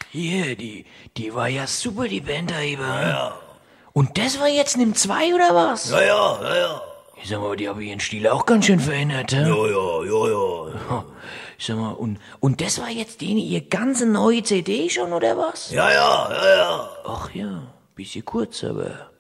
Hier, die war ja super, die Band da eben. Ja, Und das war jetzt Nimm 2 oder was? ja. Ich sag mal, die haben ihren Stil auch ganz schön verändert, hä? Ja. Ich sag mal, und das war jetzt ihr ganze neue CD schon, oder was? Ja. Ach ja, bisschen kurz, aber